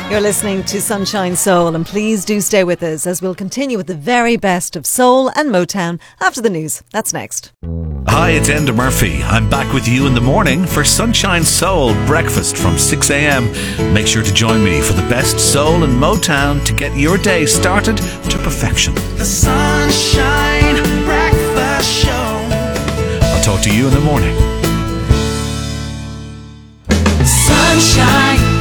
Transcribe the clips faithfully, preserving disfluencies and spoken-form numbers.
You're listening to Sunshine Soul, and please do stay with us as we'll continue with the very best of soul and Motown after the news. That's next. Hi, it's Enda Murphy. I'm back with you in the morning for Sunshine Soul breakfast from six a.m. Make sure to join me for the best soul and Motown to get your day started to perfection. The Sunshine Breakfast Show. I'll talk to you in the morning. Sunshine.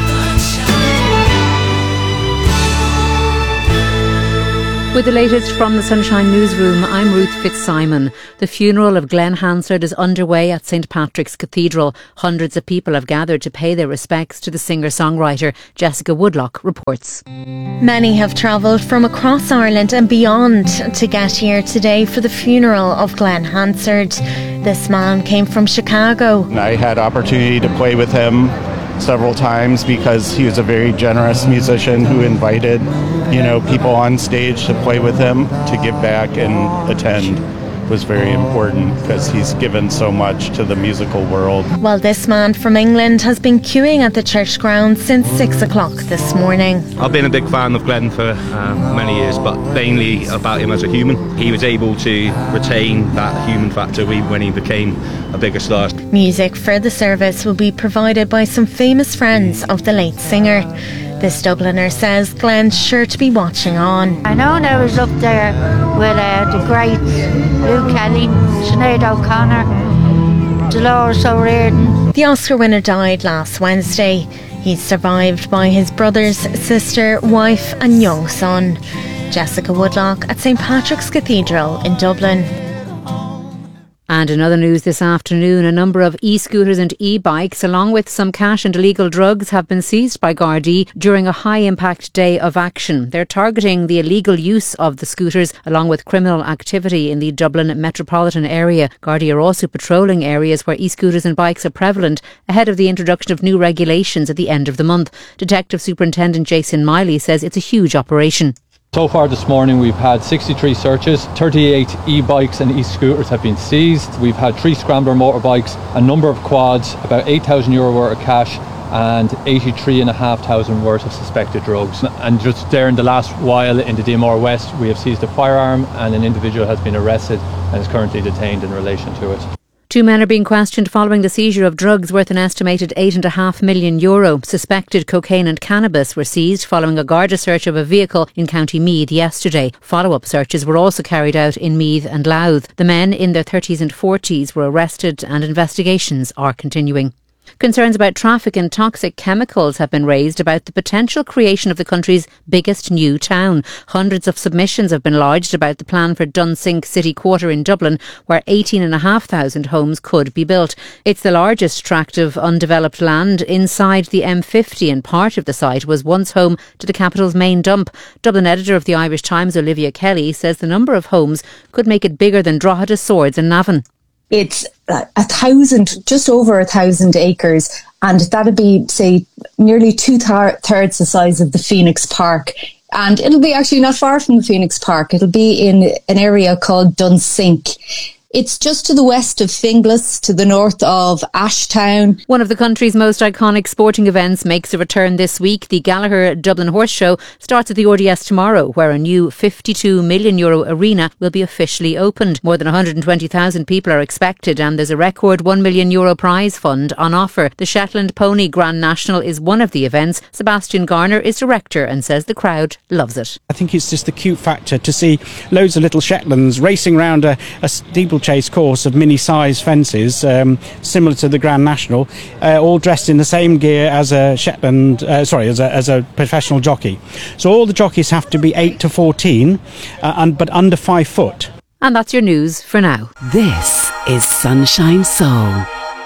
With the latest from the Sunshine Newsroom, I'm Ruth Fitzsimon. The funeral of Glenn Hansard is underway at Saint Patrick's Cathedral. Hundreds of people have gathered to pay their respects to the singer-songwriter. Jessica Woodlock reports. Many have travelled from across Ireland and beyond to get here today for the funeral of Glenn Hansard. This man came from Chicago. I had opportunity to play with him several times because he was a very generous musician who invited, you know, people on stage to play with him, to give back and attend. Was very important because he's given so much to the musical world. Well, this man from England has been queuing at the church grounds since six o'clock this morning. I've been a big fan of Glenn for um, many years, but mainly about him as a human. He was able to retain that human factor when he became a bigger star. Music for the service will be provided by some famous friends of the late singer. This Dubliner says Glenn's sure to be watching on. I know I was up there with uh, the greats Lou Kelly, Sinead O'Connor, Dolores O'Riordan. The Oscar winner died last Wednesday. He's survived by his brothers, sister, wife and young son. Jessica Woodlock at Saint Patrick's Cathedral in Dublin. And in other news this afternoon, a number of e-scooters and e-bikes, along with some cash and illegal drugs, have been seized by Gardaí during a high-impact day of action. They're targeting the illegal use of the scooters, along with criminal activity in the Dublin metropolitan area. Gardaí are also patrolling areas where e-scooters and bikes are prevalent, ahead of the introduction of new regulations at the end of the month. Detective Superintendent Jason Miley says it's a huge operation. So far this morning we've had sixty-three searches, thirty-eight e-bikes and e-scooters have been seized. We've had three scrambler motorbikes, a number of quads, about eight thousand euro worth of cash and eighty-three thousand five hundred worth of suspected drugs. And just there in the last while in the Dimore West we have seized a firearm and an individual has been arrested and is currently detained in relation to it. Two men are being questioned following the seizure of drugs worth an estimated eight and a half million euro. Suspected cocaine and cannabis were seized following a Garda search of a vehicle in County Meath yesterday. Follow-up searches were also carried out in Meath and Louth. The men in their thirties and forties were arrested and investigations are continuing. Concerns about traffic and toxic chemicals have been raised about the potential creation of the country's biggest new town. Hundreds of submissions have been lodged about the plan for Dunsink City Quarter in Dublin, where eighteen thousand five hundred homes could be built. It's the largest tract of undeveloped land inside the M fifty, and part of the site was once home to the capital's main dump. Dublin editor of the Irish Times, Olivia Kelly, says the number of homes could make it bigger than Drogheda Swords in Navan. It's a thousand, just over a thousand acres, and that'd be, say, nearly two thir- thirds the size of the Phoenix Park. And it'll be actually not far from the Phoenix Park. It'll be in an area called Dunsink. It's just to the west of Finglas, to the north of Ashtown. One of the country's most iconic sporting events makes a return this week. The Gallagher Dublin Horse Show starts at the R D S tomorrow, where a new fifty-two million euro arena will be officially opened. More than one hundred twenty thousand people are expected, and there's a record one million euro prize fund on offer. The Shetland Pony Grand National is one of the events. Sebastian Garner is director and says the crowd loves it. I think it's just the cute factor to see loads of little Shetlands racing around a, a steeple chase course of mini-size fences, um, similar to the Grand National, uh, all dressed in the same gear as a Shetland, uh, sorry, as a, as a professional jockey. So all the jockeys have to be eight to fourteen, uh, and but under five foot. And that's your news for now. This is Sunshine Soul.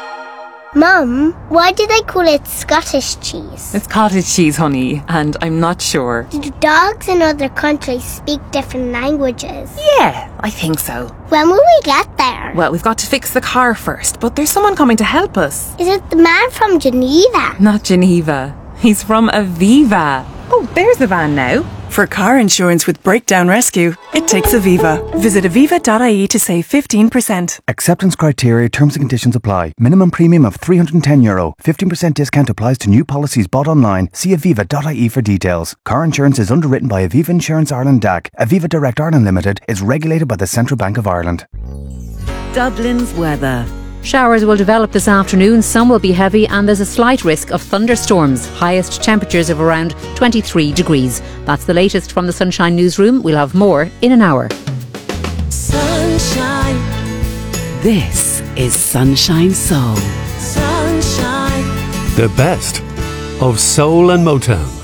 Mum, why do they call it Scottish cheese? It's cottage cheese, honey, and I'm not sure. Do dogs in other countries speak different languages? Yeah, I think so. When will we get there? Well, we've got to fix the car first, but there's someone coming to help us. Is it the man from Geneva? Not Geneva. He's from Aviva. Oh, there's the van now. For car insurance with breakdown rescue, it takes Aviva. Visit aviva dot I E to save fifteen percent. Acceptance criteria, terms and conditions apply. Minimum premium of three hundred ten euro. fifteen percent discount applies to new policies bought online. See aviva dot I E for details. Car insurance is underwritten by Aviva Insurance Ireland D A C. Aviva Direct Ireland Limited is regulated by the Central Bank of Ireland. Dublin's weather. Showers will develop this afternoon, some will be heavy and there's a slight risk of thunderstorms. Highest temperatures of around twenty-three degrees. That's the latest from the Sunshine Newsroom. We'll have more in an hour. Sunshine. This is Sunshine Soul. Sunshine. The best of soul and Motown.